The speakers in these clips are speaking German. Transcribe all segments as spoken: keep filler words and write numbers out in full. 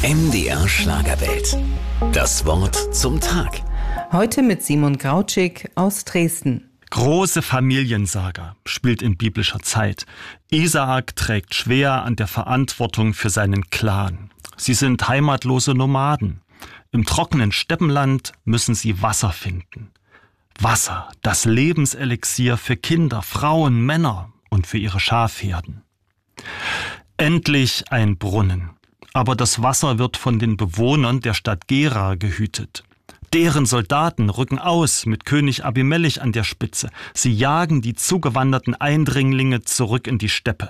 M D R Schlagerwelt. Das Wort zum Tag. Heute mit Simon Grautschik aus Dresden. Große Familiensaga spielt in biblischer Zeit. Isaak trägt schwer an der Verantwortung für seinen Clan. Sie sind heimatlose Nomaden. Im trockenen Steppenland müssen sie Wasser finden. Wasser, das Lebenselixier für Kinder, Frauen, Männer und für ihre Schafherden. Endlich ein Brunnen. Aber das Wasser wird von den Bewohnern der Stadt Gera gehütet. Deren Soldaten rücken aus mit König Abimelech an der Spitze. Sie jagen die zugewanderten Eindringlinge zurück in die Steppe.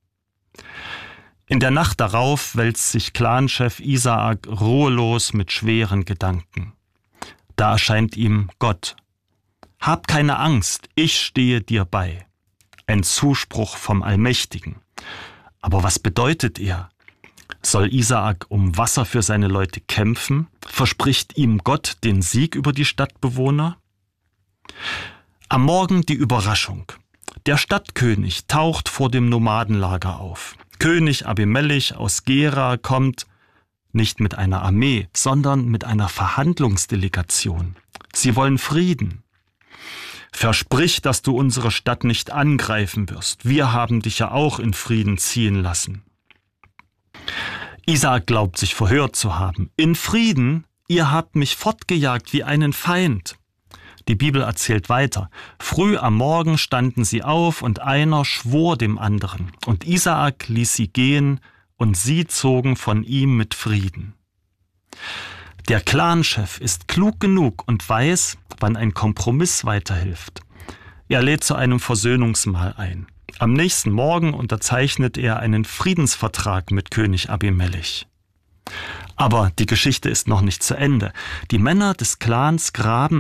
In der Nacht darauf wälzt sich Clanchef Isaak ruhelos mit schweren Gedanken. Da erscheint ihm Gott. Hab keine Angst, ich stehe dir bei. Ein Zuspruch vom Allmächtigen. Aber was bedeutet er? Soll Isaak um Wasser für seine Leute kämpfen? Verspricht ihm Gott den Sieg über die Stadtbewohner? Am Morgen die Überraschung. Der Stadtkönig taucht vor dem Nomadenlager auf. König Abimelech aus Gera kommt nicht mit einer Armee, sondern mit einer Verhandlungsdelegation. Sie wollen Frieden. Versprich, dass du unsere Stadt nicht angreifen wirst. Wir haben dich ja auch in Frieden ziehen lassen. Isaak glaubt, sich verhört zu haben. In Frieden, ihr habt mich fortgejagt wie einen Feind. Die Bibel erzählt weiter. Früh am Morgen standen sie auf und einer schwor dem anderen. Und Isaak ließ sie gehen und sie zogen von ihm mit Frieden. Der Clanchef ist klug genug und weiß, wann ein Kompromiss weiterhilft. Er lädt zu einem Versöhnungsmahl ein. Am nächsten Morgen unterzeichnet er einen Friedensvertrag mit König Abimelech. Aber die Geschichte ist noch nicht zu Ende. Die Männer des Clans graben